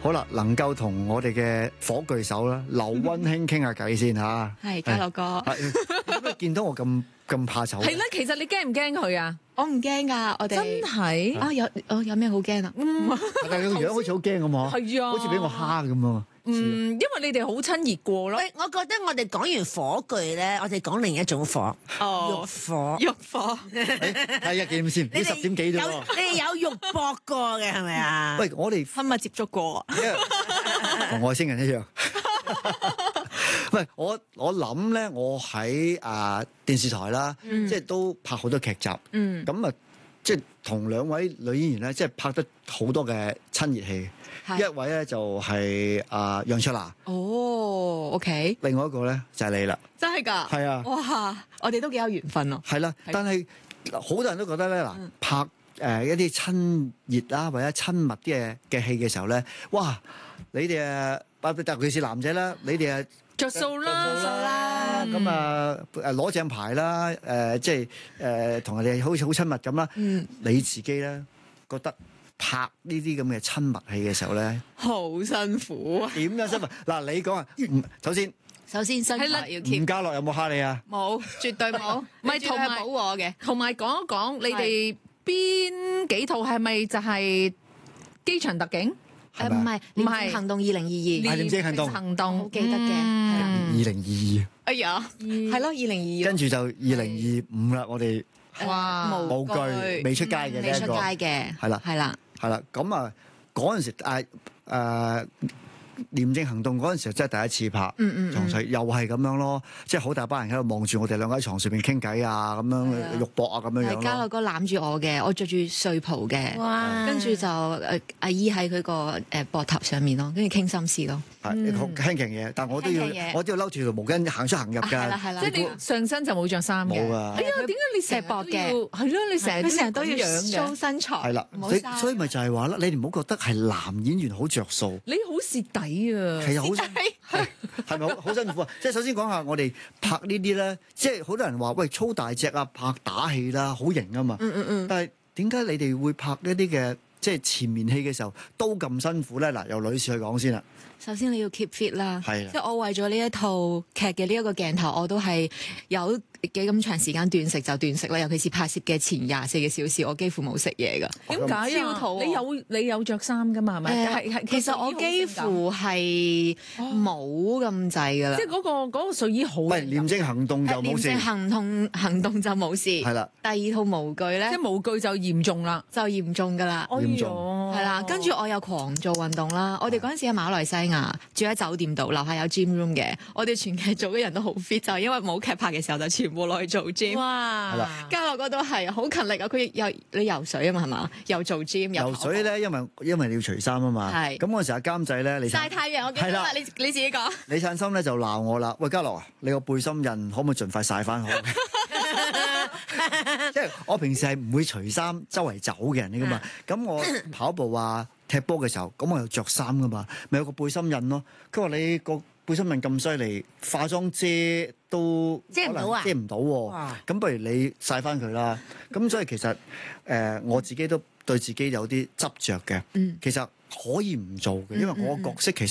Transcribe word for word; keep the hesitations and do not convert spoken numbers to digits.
好啦，能夠同我哋嘅火炬手啦，劉溫馨傾下偈先嚇。 係嘉樂哥， 點解見到我咁咁怕醜？ 係咧，其實你驚唔驚佢啊？ 我唔驚㗎，我哋真係啊有我有咩好驚啊？ 嗯， 但係你個樣好似好驚咁喎， 係啊， 好似俾我蝦咁啊！ 嗯，因為你哋好親熱過咯。 喂，我覺得我哋講完火炬咧，我哋講另一種火， 哦， 浴火。 浴火。 睇下幾點先？你十點幾啫有喎？ 你哋有肉搏過嘅係咪啊？ 喂，我哋係咪接觸過？ 同外星人一樣。喂，我我諗咧，我喺啊電視台啦，即係都拍好多劇集。 嗯， 咁啊，即係同兩位女演員咧，即係拍得好多嘅親熱戲。一位咧就係啊楊卓娜， 哦，OK， 另外一個咧就係你啦。 真係㗎？ 係啊， 哇！我哋都幾有緣分咯。 係啦，但係好多人都覺得咧嗱，拍誒一啲親熱啊或者親密啲嘅嘅戲嘅時候咧，哇！你哋誒，特別是男仔啦，你哋誒着數啦， 着數啦，咁啊誒攞正牌啦，誒即係誒同人哋好似好親密咁啦。 嗯， 你自己咧覺得拍呢啲咁嘅親密戲嘅時候咧， 好辛苦啊！ 點樣親密？嗱，你講啊，唔首先首先身材要吳 keep， 家樂有冇蝦你啊？ 冇，絕對冇， 唔係同埋保我嘅。 同埋講一講你哋邊幾套係咪就係機場特警？ 誒唔係， 唔係廉政行動二零二二， 係廉政行動行動好記得嘅，係啦。 嗯二零二哎呀，係咯，二零二二， 二， 跟住就二零二五啦，我哋哇無懼未出街嘅呢一個未出街嘅， 係啦係啦， 係啦，咁啊嗰陣時誒誒廉政行動嗰陣時真係第一次拍嗯嗯床睡，又係咁樣咯，即係好大班人喺度望住我哋兩個喺床上面傾偈啊，咁係啊樣肉搏啊咁樣樣咯。 係嘉樂哥攬住我嘅，我着住睡袍嘅， 哇！ 跟住就誒阿姨喺佢個誒膊頭上面咯，跟住傾心事咯。 係好輕輕嘢，但我都要輕輕嘢我都要嬲住條毛巾行出行入係啦㗎。 係啦即係你上身就冇着衫嘅。 冇啊哎呀，點解你成日薄嘅都要係咯，你成日佢成日都要咁樣 show 嘅， 身材， 係啦唔，好嘥所以所以咪就係話啦，你哋唔好覺得係男演員好着數， 你好蝕底啊！ 其實好係係咪好好辛苦啊？即係首先講下我哋拍呢啲咧，即係好多人話喂粗大隻啊，拍打戲啦，好型啊嘛。 嗯嗯嗯， 但係點解你哋會拍一啲嘅即係前面戲嘅時候都咁辛苦咧？嗱，由女士去講先啦。 首先你要 keep fit 啦， 係啦即係我為咗呢一套劇嘅呢一個鏡頭，我都係有幾咁長時間斷食就斷食啦，尤其是拍攝嘅前廿四個小時，我幾乎冇食嘢噶。 點解啊？ 超肚餓你有你有着衫噶嘛？係咪？係係誒，其實我幾乎係冇咁滯噶啦即係。嗰個嗰個睡衣好喂， 性感廉政行動就冇事廉政，行動行動就冇事， 係啦。 第二套無懼咧即係無懼就嚴重啦。 就嚴重噶啦。 嚴重係係啦，跟住我又狂做運動啦。我哋嗰陣時喺馬來西亞住喺酒店度，樓下有 gym room 嘅。我哋全劇組嘅人都好 fit，就係因為冇劇拍嘅時候就全部落去做 gym。 哇！ 係啦嘉樂哥都係好勤力啊！佢又你游水啊嘛係嘛，又做 gym 又游水咧，因為因為你要除衫啊嘛。 係咁嗰陣時阿監製咧，李燦曬太陽，我記得係啦啦。你你自己講。 李燦森咧就鬧我啦。喂，嘉樂啊，你個背心印可唔可以盡快曬翻好？即係我平時係唔會除衫周圍走嘅人嚟噶嘛。咁我跑步啊、踢波嘅時候，咁我又着衫噶嘛，咪有個背心印咯。佢話你個背心印咁犀利，化妝遮都遮唔到啊可能遮唔到喎哇。 咁不如你曬翻佢啦。咁所以其實誒、呃、我自己都對自己有啲執着嘅。 嗯其實可以唔做嘅，因為我個角色其實